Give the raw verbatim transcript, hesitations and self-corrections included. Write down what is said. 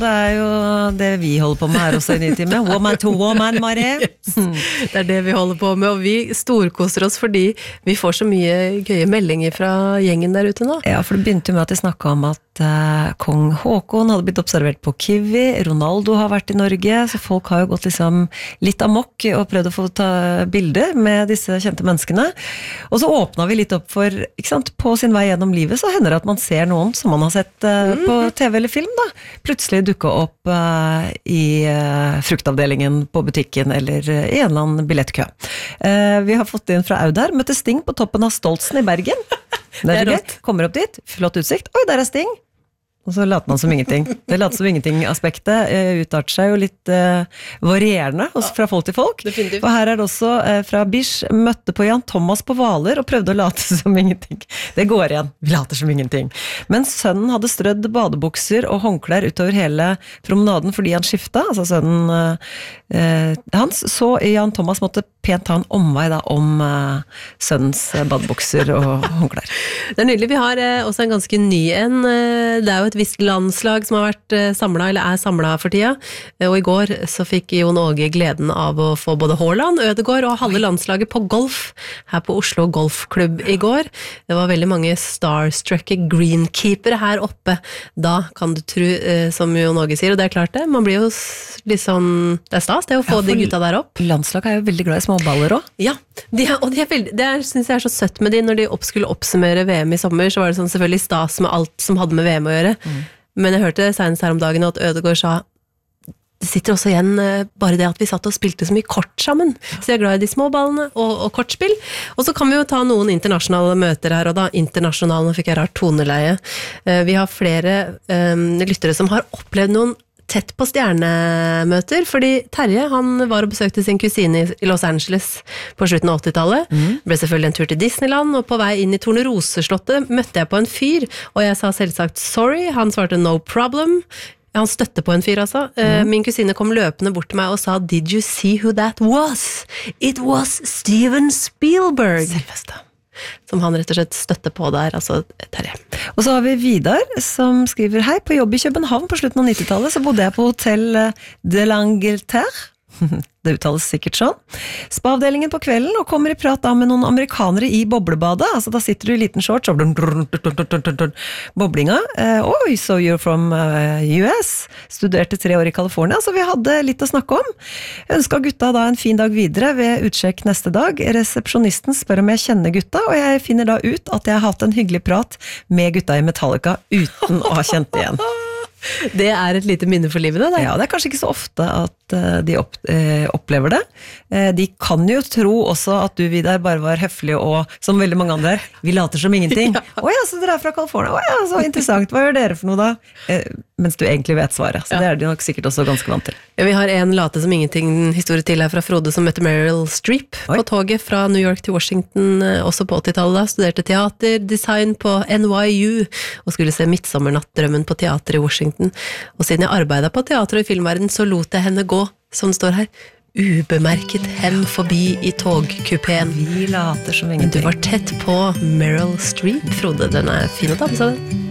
Det er jo det vi holder på med her også i Nytime. Woman to woman, Marie. Yes. Det er det vi holder på med, og vi storkoser oss fordi vi får så mye gøye meldinger fra gjengen der ute nå. Ja, for det begynte jo med at de snakket om at uh, kong Håkon hadde blitt observert på Kiwi, Ronaldo har vært i Norge, så folk har jo gått liksom litt amok og prøvd å få ta bilder med disse kjente menneskene. Og så åpnet vi litt opp for, ikke sant, på sin vei gjennom livet så hender det at man ser noen som man har sett uh, på T V eller film da, plutselig dukke opp uh, i uh, fruktavdelingen på butikken eller uh, i en eller annen billettkø. Uh, vi har fått inn fra Aud her, møtte Sting på toppen av Stoltsen i Bergen. Det er gøy, kommer opp dit, flott utsikt, oi, der er Sting. Og så later man som ingenting. Det later som ingenting-aspektet uh, utarter seg jo litt uh, varierende hos, fra folk til folk. Definitivt. Og her er det også uh, fra Bish, møtte på Jan Thomas på Hvaler og prøvde å late som ingenting. Det går igjen, vi later som ingenting. Men sønnen hadde strødd badebukser og håndklær utover hele promenaden fordi han skifta, altså sønnen uh, uh, hans, så Jan Thomas måtte pent ta en omvei da, om uh, sønnens uh, badebukser og håndklær. Det er nydelig, vi har uh, også en ganske ny en. Uh, det er jo et visst landslag som har vært uh, samlet, eller er samlet for tida. Uh, og i går så fikk Jon Åge gleden av å få både Haaland, Ødegaard og halve landslaget på golf her på Oslo Golfklubb i går. Det var veldig mange starstrucke greenkeepere her oppe. Da kan du tro, uh, som Jon Åge sier, og det er klart det, man blir jo litt sånn, det er stas det å få ja, de gutta der opp. Landslaget er jo veldig glad i småballer også. Ja, de er, og de er veldig, det er, synes jeg er så søtt med de, når de opp skulle oppsummere V M i sommer, så var det sånn selvfølgelig stas med alt som hadde med V M å gjøre. Mm. Men jeg hørte senest her om dagen at Ødegaard sa, det sitter også igjen bare det at vi satt og spilte så mye kort sammen. Så jeg er glad i de små ballene og, og kortspill. Og så kan vi jo ta noen internasjonale møter her, og da internasjonale, nå fikk jeg rart toneleie. Vi har flere um, lyttere som har opplevd noen tett på stjernemøter, fordi Terje, han var og besøkte sin kusine i Los Angeles på slutten av åttitallet. Mm. Det ble selvfølgelig en tur til Disneyland, og på vei inn i Torneroseslottet møtte jeg på en fyr, og jeg sa selvsagt sorry, han svarte no problem. Han støtte på en fyr, altså. Mm. Min kusine kom løpende bort til meg og sa, did you see who that was? It was Steven Spielberg. Selveste. Som han rett og slett støtter på der, altså Terje. Og så har vi Vidar som skriver, hei, på jobb i København på slutten av nittitallet så bodde jeg på hotell de l'Angleterre. Det uttales sikkert sånn. Spa-avdelingen på kvelden, og kommer i prat da med noen amerikanere i boblebadet. Altså, da sitter du i liten shorts, og boblinga. Uh, Oi, so you're from uh, U S. Studerte tre år i California, så vi hadde litt å snakke om. Jeg ønsket gutta da en fin dag videre ved utsjekk neste dag. Resepsjonisten spør om jeg kjenner gutta, og jeg finner da ut at jeg har hatt en hyggelig prat med gutta i Metallica uten å ha kjent igjen. Det er et lite minne for livet, det. Ja, det er kanskje ikke så ofte at uh, de opp, uh, opplever det. Uh, de kan jo tro også at du, Vidar, bare var høflig og, som veldig mange andre, vi later som ingenting. Å ja. Oh, ja, så dere er fra California. Å ja, så interessant. Hva gjør dere for noe da? Uh, mens du egentlig vet svaret. Så ja. Det er de nok sikkert også ganske vant til. Ja, vi har en late som ingenting-historie til her fra Frode som møtte Meryl Streep Oi. På toget fra New York til Washington, også på åttitallet. Studerte teater, design på N Y U, og skulle se Midtsommernattdrømmen på teater i Washington. Og siden jeg arbeidet på teater og i filmverden, så lot jeg henne gå, som det står her, ubemerket hen forbi i togkupeen. Vi later som ingenting. Du var tett på Meryl Streep, Frode. Den er fin å ta på seg, den.